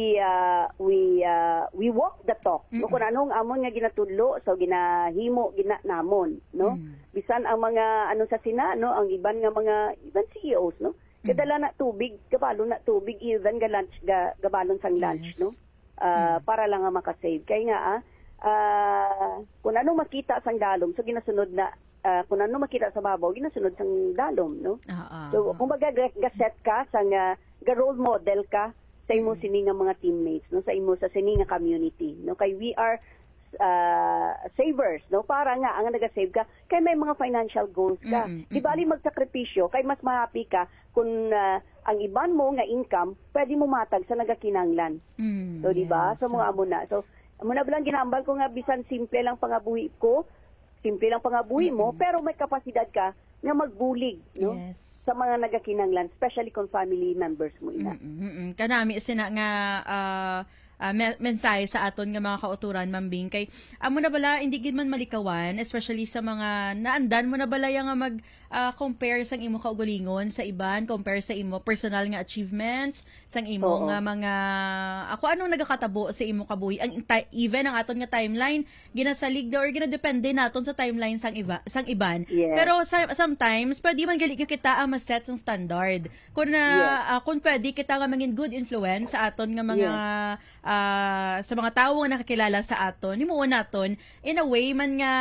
walk the talk, no, kung anong amon nga ginatudlo so ginahimo namon, no. Bisan ang mga sa sina, no, ang iban CEOs, no, kadala na tubig, kabalo na tubig, even gabalon sang lunch, no. Para lang nga makasave. Kaya nga, kung anong makita sang dalom, so ginasunod na, kung anong makita sa babaw, ginasunod sang dalom, no? So, kung gaset ka, sang role model ka sa imo sini nga mga teammates, no? Sa imo sa sini nga community, no? Kay we are savers, no? Para nga ang naga-save ka kay may mga financial goals ka. Di bali magsakripisyo kay mas ma-happy ka kung ang iban mo nga income pwede mo matag sa nagakinanglan. So di ba? So mga amo na. So amo na bilang ginambal ko nga bisan simple lang pangabuhi mo pero may kapasidad ka nga magbulig, no? Yes. Sa mga nagakinanglan, especially kung family members mo ina. Kanami sina nga mensahe sa aton nga mga kauturan, mambing kay amo na bala hindi gid man malikawan, especially sa mga naandan mo na bala nga mag compare sang imo kaugalingon sa iban, compare sa imo personal nga achievements sang imo nga mga ako anong nagakatabo sa imo kabuhi ang even ang aton nga timeline ginasalig or ginadepende naton sa timeline sang iban. Yes. Pero sometimes pwede man gali kita ma-set sang standard kung kung pwede kita nga mangin good influence sa aton nga mga sa mga tawo nga nakakilala sa aton, himuon naton in a way man nga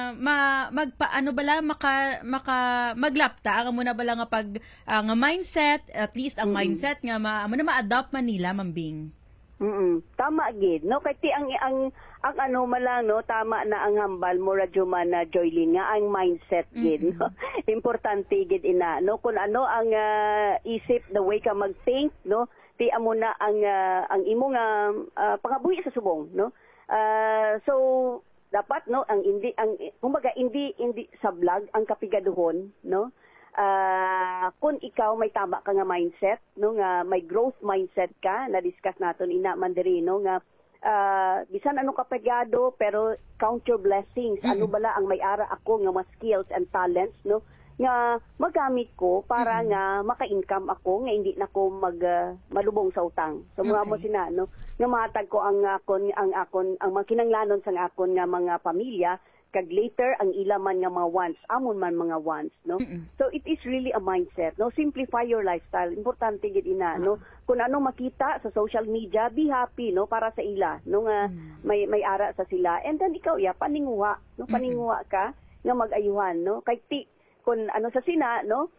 maglapta ang muna bala nga pag nga mindset, at least ang mindset nga ma-adopt man nila, mambing. Tama gid, no, kay ti ang malang, no, tama na ang hambal mo radyo man na Joylyn nga ang mindset gid, no. Importante gid ina, no, kung ang isip, the way ka mag-think, no, ti amo na ang imo nga pangabuhi sa subong, no. So dapat, no, kumbaga hindi sa vlog ang kapigaduhon, no. kung ikaw may tama ka nga mindset, no, nga may growth mindset ka, na-discuss naton ina mandiri, no, nga bisan anong kapagado, pero count your blessings. Ano bala ang may ara ako nga mga skills and talents, no, nga magamit ko para nga maka-income ako, nga hindi na ko malubong sa utang. So mga mo sina, no, nga matag ko ang mga kinanglanon sa akon nga mga pamilya, kag later ang ilaman nga mga wants, amon man mga wants, no. So it is really a mindset, no. Simplify your lifestyle. Importante gid ina, no. Kung ano makita sa social media, be happy, no, para sa ila, no, nga may ara sa sila. And then ikaw paninguha, no, paninguha ka nga mag-ayuhan, no. Kay kung ano sa sina, no,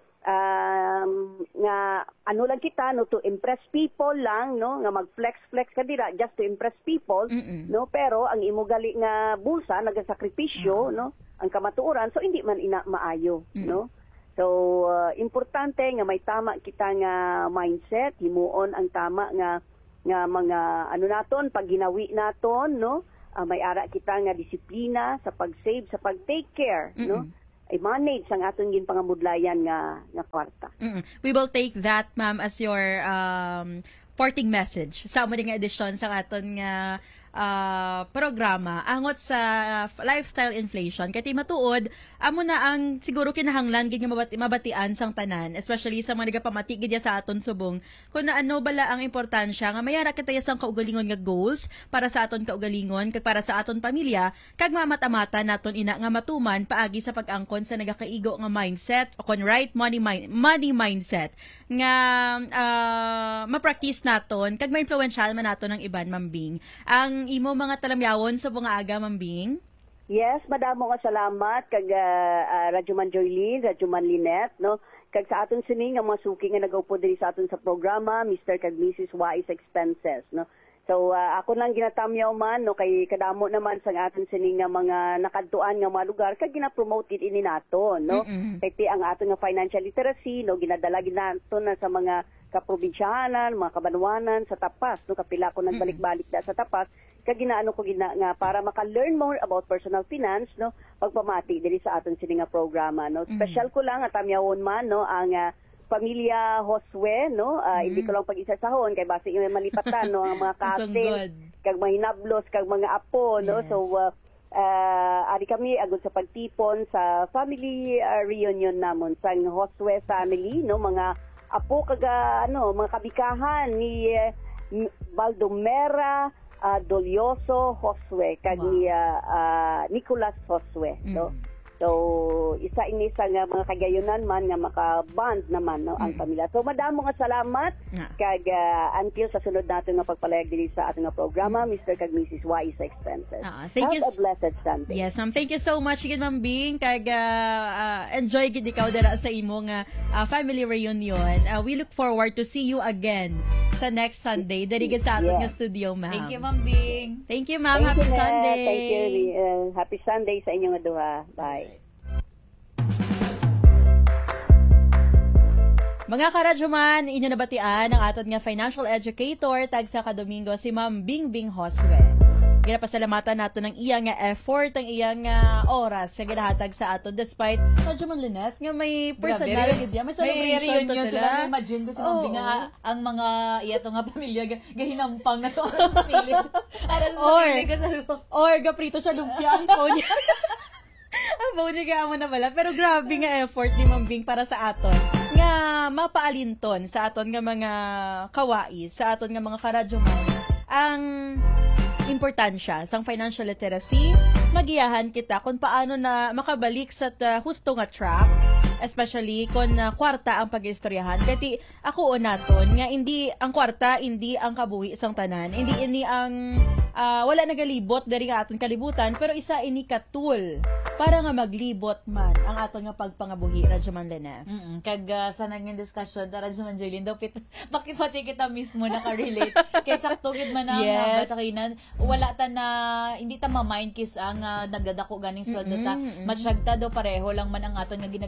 nga ano lang kita, no, to impress people lang, no, nga mag-flex ka dira just to impress people, no, pero ang imo gali nga bulsa nagasakripisyo, no, ang kamatuoran, so hindi man ina maayo, no. So importante nga may tama kita nga mindset, himuon ang tama nga mga ano naton, pag ginawi naton, no, may ara kita nga disiplina sa pag-save, sa pag-take care, no, i-manage ang aton gin pangamudlayan nga kwarta. We will take that, ma'am, as your parting message sa amo nga edisyon sa aton nga programa angot sa lifestyle inflation. Kaya matuod, amo na ang siguro kinahanglan gid nga mabatian sang tanan, especially sa mga nagapamati gid sa aton subong, kung ano bala ang importansya nga mayara kita sang kaugalingon nga goals para sa aton kaugalingon kag para sa aton pamilya, kag mamata-mata naton ina nga matuman paagi sa pag-angkon sa nagakaigo nga mindset o kon right money mindset nga ma-practice naton kag ma-influensyal man naton ang iban, mambing. Ang imo mga talamyawon sa bunga aga, mambing? Yes, madamo nga salamat kag Radyo Man Joylene, Radyo Man Lynette, no. Kag sa aton sini nga mga suki nga nagaupo diri sa aton sa programa, Mr. kag Mrs. Wise Expenses, no. So ako lang ginatamyaw man, no, kay kadamo naman sa aton sini nga mga nakadtuan nga mga lugar kag gina-promote ini nato, no. Kay ang aton nga financial literacy, no, ginadala nato na sa mga kaprobinsyahanan, mga kabanwanan sa Tapas, no, kapila ko nagbalik-balik da sa Tapas, kag ginaano ko nga para maka-learn more about personal finance, no, pagpamati diri sa aton sini nga programa, no. Special ko lang at amyawon man, no, ang pamilya Josue, no, hindi ko lang pag-isasahon kay base yung malipatan, no, ang mga kasin, kag mga hinablos, kag mga apo, no. So ari kami agud sa pagtipon sa family reunion namon sa Josue family, no, mga apo kag mga kabikahan ni Baldomera Dolioso Josue kag ni Nicolas Josue, no. So isa ini sa nga mga kagayunan man nga maka-bond naman, no, ang pamilya. So madamo nga salamat kag until sa sunod natin nga pagpalayag diri sa ating nga programa, Mr. kag Mrs. Wise Expenses. Thank you. Have a blessed Sunday. Yes, thank you so much gid, Ma'am Bing, kag enjoy gid ikaw dira sa imo nga family reunion. We look forward to see you again sa next Sunday diri gid sa ating nga studio, ma'am. Thank you, Ma'am Bing. Thank you, ma'am. Happy Sunday. Thank you. Happy Sunday sa inyong duha. Bye. Mga karadyoman, inyo nabatian ang aton nga financial educator tag sa kadomingo si Ma'am Bingbing Josue. Ginapasalamatan nato ng iya nga effort, ang iya nga oras sa ginahatag sa aton despite Radyo Man Lynette nga may personal gid may celebration to sila. Imagine ko si Ma'am Bing nga ang mga iyato nga pamilya gahinampang na to ang pilit. Para sa pamilya ka or gaprito siya lumpia ang phone. Ang phone ka mo na bala, pero grabe nga effort ni Ma'am Bing para sa aton nga mapaalinton sa aton nga mga kawais, sa aton nga mga karadyoman ang importansya sang financial literacy, magiyahan kita kung paano na makabalik sa husto nga track, especially kung kwarta ang pag-istoryahan. Kati ako naton nga hindi ang kwarta, hindi ang kabuhi isang tanan, hindi ini ang wala nagalibot dari nga aton kalibutan, pero isa ini ka-tool para nga maglibot man ang aton nga pagpangabuhi, Radyo Man Lynette. Kag sa nanging discussion, Radyo Man Joylene, daw pakipati kita mismo nakarelate. Kaya tsaktugid man ang batakinan, wala ta na, hindi ta ma-mind kiss ang nagdadako ganing sweldo ta. Matsyagta daw pareho lang man ang aton nga ginagastuhan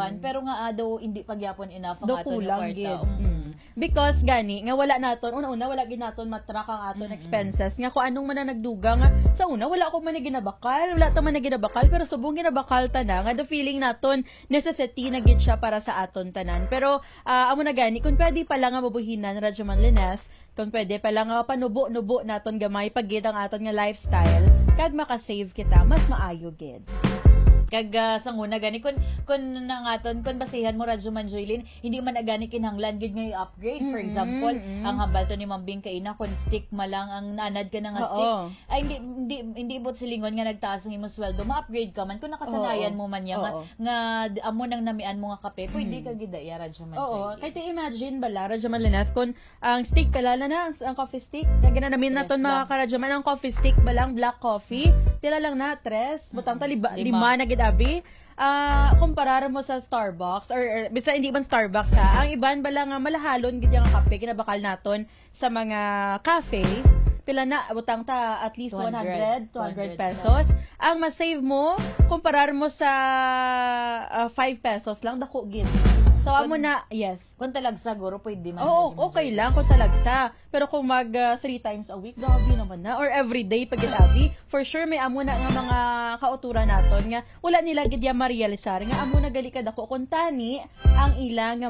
kuan pero nga daw hindi pagyapon enough ang Do aton kulang nga gid. kwarta. Because gani nga wala naton una wala gid naton matrack ang aton expenses nga kung anong man ang nagduga nga sa una wala ko man na ginabakal wala ta man na ginabakal pero subong ginabakal ta na nga the feeling naton necessity na gid siya para sa aton tanan pero amo na gani kung pwede pala nga mabuhinan Radyo Man Lineth kung pwede pala nga panubo-nubo naton gamay paggid ang aton nga lifestyle kag makasave kita mas maayo gid. Kag sanguna gani kun nangaton kun basihan mo Radyo Man Joylin hindi man agani kinahanglan gid nga i-upgrade for example ang hambal to ni Mambing kaina kun stick malang ang naanad ka na nga stick ay hindi ibot silingon nga nagtaas ang imong sweldo ma-upgrade ka man kun nakasanayan mo man yang nga amo nang namian mo nga kape pwede ka gid ya Radyo Man Joylin. Kay ti imagine bala Radyo Man Lineth kun ang stick kalala na ang coffee stick kag ginanamin naton mga ka-Radyo Man ang coffee stick balang black coffee tila lang na 3 butang ta 5 na gid abi kumparar mo sa Starbucks or bisa hindi man Starbucks ang iban bala nga malahalon gid yang kape kinabakal naton sa mga cafes pila na butang ta at least 200 pesos ang ma-save mo kumparar mo sa 5 pesos lang dako gid so amo na yes kun talagsa guro pwede man okay lang kung talagsa pero kung mag 3 times a week grabe naman na or every day pag abi for sure may amo na nga mga kauturan naton nga wala nila gid ya ma-realisar nga amo na gali kad ako kun tani ang ilang